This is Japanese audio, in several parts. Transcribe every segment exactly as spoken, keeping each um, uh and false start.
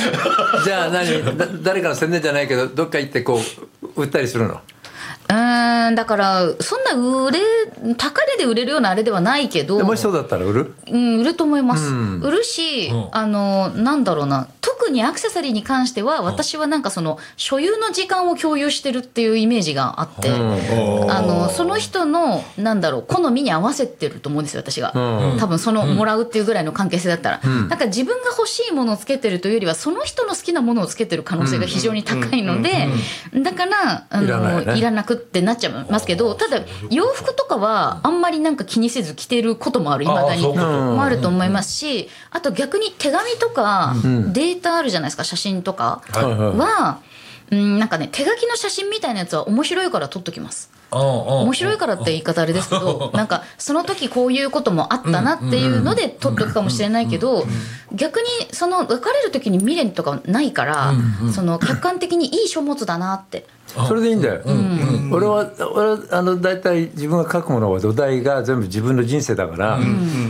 じゃあ何だ誰かの宣伝じゃないけどどっか行ってこう売ったりするの？ うーんだからそんな売れ高値で売れるようなあれではないけど、 もしそうだったら売る？ うん、売ると思います、 うん、 売るし、 うん、 あのなんだろうな、特にアクセサリーに関しては私はなんかその所有の時間を共有してるっていうイメージがあって、うん、あのその人のなんだろう好みに合わせてると思うんですよ私が、うん、多分そのもらうっていうぐらいの関係性だったら、うん、なんか自分が欲しいものをつけてるというよりはその人の好きなものをつけてる可能性が非常に高いので、だからあのいらないね、いらなくってなっちゃいますけど、ただ洋服とかはあんまりなんか気にせず着てることもある、未だにもあると思いますし、あと逆に手紙とかデータあるじゃないですか、写真とかは、うん、なんかね手書きの写真みたいなやつは面白いから撮っときます。面白いからって言い方あれですけど、なんかその時こういうこともあったなっていうので撮っとくかもしれないけど、逆にその別れる時に未練とかないから、その客観的にいい書物だなって、 それでいいんだよ、うんうん、俺は俺はあの大体自分が書くものは土台が全部自分の人生だから、うんうん、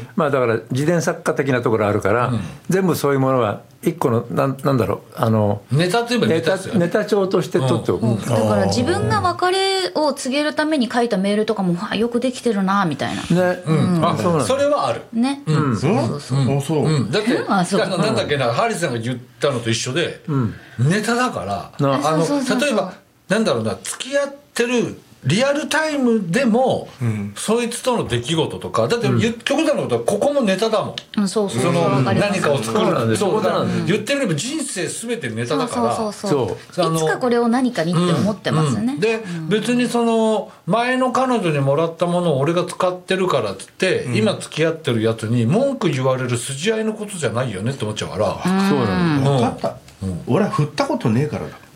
まあだから自伝作家的なところあるから、うん、全部そういうものは一個のな ん, なんだろうあのネタといえばネタですよね、 ネタ帳として取っておく、うんうん、 だから自分が別れを告げるために書いたメールとかもよくできてるなみたいな、 ね、うん、あ、そうなんだ、 それはあるね、うん、そうそうそう、うんそう、うん、だってあそうなんだっけな、ハリーさんが言ったのと一緒で、うん、ネタだからあの例えばなんだろうな、付き合ってるリアルタイムでも、うん、そいつとの出来事とかだって、うん、極端なことはここもネタだもん、 うん、そうそうその何かを作るなんで、 そうだ、うん、 言ってみれば人生全てネタだから、 そうそうそうそう、いつかこれを何かにって思ってますね、 うんうん、で、うん、別にその前の彼女にもらったものを俺が使ってるからっつって、うん、今付き合ってるやつに文句言われる筋合いのことじゃないよねって思っちゃうから、 うん、そうなんだ、 分かった、うん、俺は振ったことねえからだ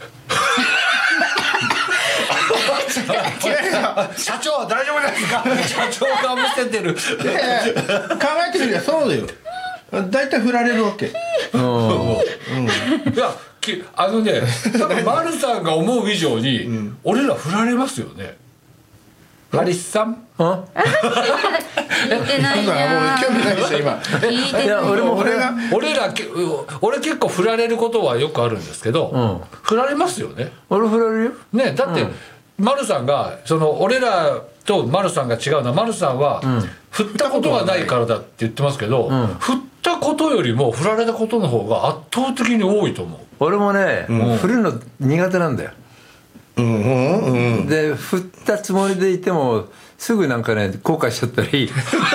社長は大丈夫ですか社長が見せてるいやいや考えてみりゃそうだよ、大体振られるわけ、うんうん、いやあのね多分丸さんが思う以上に、うん、俺ら振られますよね、ハリスさん聞いてないじゃん、 興味ないでしょ今聞いてない。 俺も俺が俺ら俺結構振られることはよくあるんですけど、うん、振られますよね。 俺振られるよね、だって、うん、丸さんがその俺らと丸さんが違うのは、丸さんは、うん、振ったことがないからだって言ってますけど、うん、振ったことよりも振られたことの方が圧倒的に多いと思う。 俺もね、うん、振るの苦手なんだよ、うんうんうん、で振ったつもりでいてもすぐなんかね後悔しちゃったり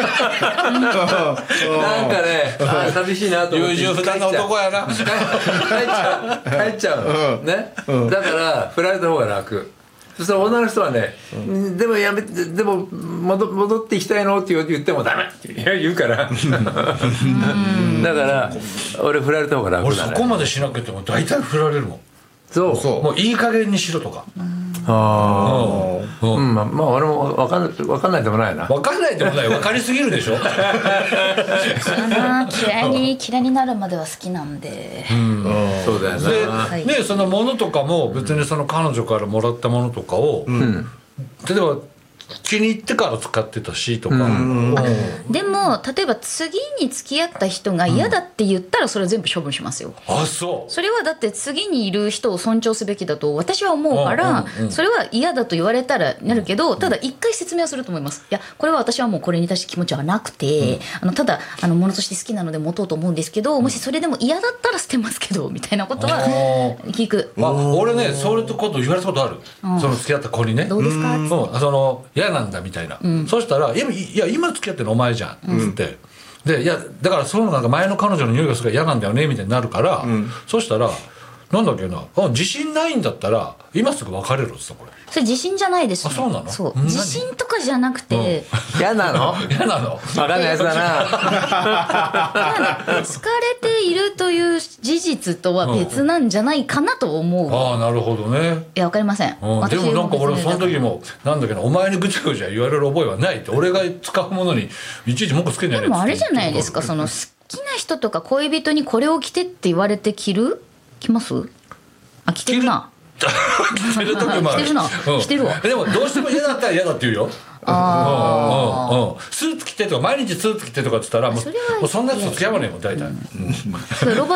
なんかねあ寂しいなと思って優柔不断な男やな帰っちゃう帰っちゃうの、うん、ね、うん、だから振られた方が楽。そしたら女の人はね、うん、でもやめてでも戻, 戻っていきたいのって言ってもダメって言うからだから俺振られた方が楽だね。 俺そこまでしなくても大体振られるもん。 そうそう、 もういい加減にしろとか、 ああ、うん、まあ、まあ俺も分かんない分かんないでもないな。 分かんないでもない、分かりすぎるでしょ嫌いに嫌いになるまでは好きなんで、うん、 そうだよね。 で、はい、ね、そのものとかも別にその彼女からもらったものとかを、うん、例えば気に入ってから使ってたしとか、うん、 でも例えば次に付き合った人が嫌だって言ったらそれは全部処分しますよ、 うん、あ、そう。それはだって次にいる人を尊重すべきだと私は思うから、うんうん、それは嫌だと言われたらなるけど、ただ一回説明はすると思います。いやこれは私はもうこれに対して気持ちはなくて、うん、あのただあの物として好きなので持とうと思うんですけど、もしそれでも嫌だったら捨てますけどみたいなことは聞く。 まあ、俺ねそういうこと言われたことある、うん、その付き合った子にね、 どうですか、 うん、その嫌なんだみたいな、うん、そしたら「いや今付き合ってるのお前じゃん」っつって、うん、でいやだからそのなんか前の彼女の匂いがするから嫌なんだよねみたいになるから、うん、そしたらなんだっけな、あ自信ないんだったら今すぐ別れろって言った。これそれ自信じゃないです、ね、 あ、そうなの。 そう自信とかじゃなくて、 うん、嫌なの嫌なの分かんないやつだな疲れているという事実とは別なんじゃないかなと思う、うん、 ああなるほどね。 いや分かりません、 うん、でもなんか俺その時もなんだっけな、お前にぐちゃぐちゃ言われる覚えはないって、俺が使うものにいちいち文句つけんじゃねえって。 でもあれじゃないですか、その好きな人とか恋人にこれを着てって言われて着る着ます？あ、着てるな着てる時もある。 着てるな、 うん、 着てるわ。 でもどうしても嫌だったら嫌だって言うよ。あうんうんうん、スーツ着てとか毎日スーツ着てとかって言ったらもう、もうそんなやつと付き合わねえもん大体、うん、 ロバ